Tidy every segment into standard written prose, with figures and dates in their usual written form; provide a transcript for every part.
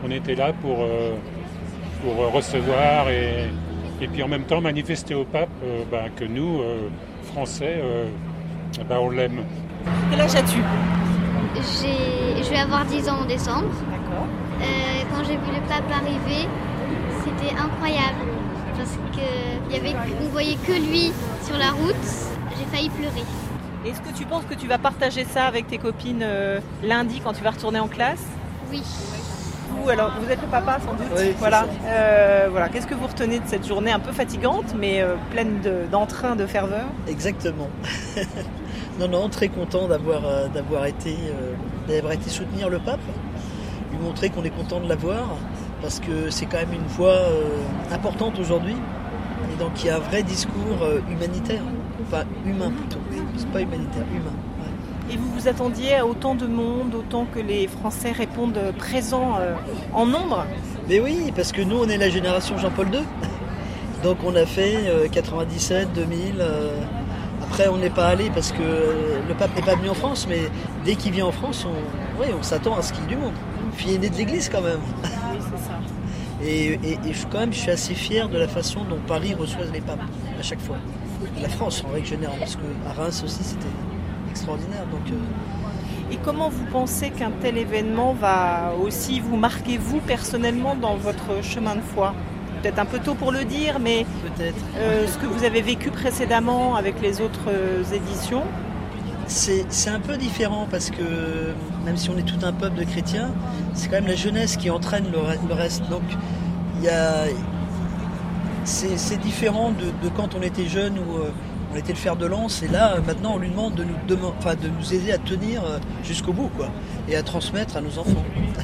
On était là pour recevoir et puis en même temps manifester au pape que nous, Français, on l'aime. Quel âge as-tu ? Je vais avoir 10 ans en décembre. D'accord. Quand j'ai vu le pape arriver, c'était incroyable. Parce qu'on voyait que lui sur la route. J'ai failli pleurer. Est-ce que tu penses que tu vas partager ça avec tes copines lundi quand tu vas retourner en classe ? Oui. Alors, vous êtes le papa sans doute. Oui, voilà. Qu'est-ce que vous retenez de cette journée un peu fatigante, mais pleine d'entrain, de ferveur ? Exactement. Non, très content d'avoir été soutenir le pape, lui montrer qu'on est content de l'avoir, parce que c'est quand même une voix importante aujourd'hui, et donc il y a un vrai discours humanitaire, enfin humain plutôt, c'est pas humanitaire, humain. Et vous vous attendiez à autant de monde, autant que les Français répondent présents en nombre ? Mais oui, parce que nous, on est la génération Jean-Paul II. Donc on a fait 97, 2000. Après, on n'est pas allé parce que le pape n'est pas venu en France, mais dès qu'il vient en France, on s'attend à ce qu'il y ait du monde. Fille aînée de l'église quand même. Oui, c'est ça. Et je suis assez fier de la façon dont Paris reçoit les papes à chaque fois. Et la France en règle générale, parce qu'à Reims aussi, c'était extraordinaire. Et comment vous pensez qu'un tel événement va aussi vous marquer, vous, personnellement, dans votre chemin de foi ? Peut-être un peu tôt pour le dire, mais peut-être. Ce que vous avez vécu précédemment avec les autres éditions ? C'est un peu différent parce que même si on est tout un peuple de chrétiens, c'est quand même la jeunesse qui entraîne le reste. Donc c'est différent de quand on était jeune où on était le fer de lance, et là maintenant on lui demande de nous aider à tenir jusqu'au bout, quoi, et à transmettre à nos enfants.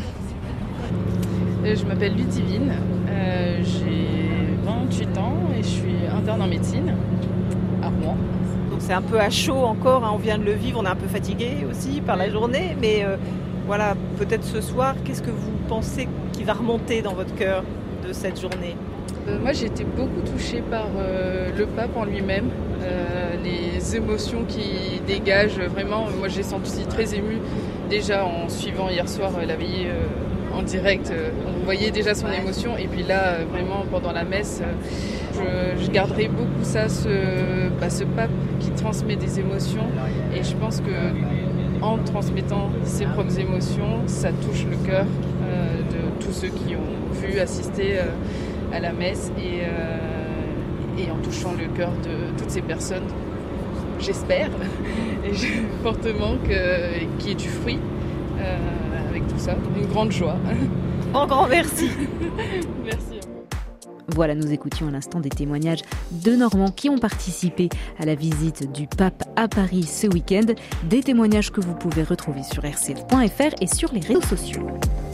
Je m'appelle Ludivine, j'ai 28 ans et je suis interne en médecine à Rouen. Donc c'est un peu à chaud encore, on vient de le vivre, on est un peu fatigué aussi par la journée, mais peut-être ce soir, qu'est-ce que vous pensez qui va remonter dans votre cœur de cette journée ? Moi j'ai été beaucoup touchée par le pape en lui-même, les émotions qu'il dégage, vraiment, moi j'ai senti très émue déjà en suivant hier soir la veillée en direct, on voyait déjà son émotion, et puis là vraiment pendant la messe, je garderai beaucoup ça, ce pape qui transmet des émotions, et je pense que en transmettant ses propres émotions, ça touche le cœur de tous ceux qui ont vu assister à la messe, et en touchant le cœur de toutes ces personnes, j'espère, et fortement qu'il y ait du fruit avec tout ça, une grande joie. Un grand merci. Merci. Voilà, nous écoutions à l'instant des témoignages de Normands qui ont participé à la visite du pape à Paris ce week-end. Des témoignages que vous pouvez retrouver sur rcf.fr et sur les réseaux sociaux.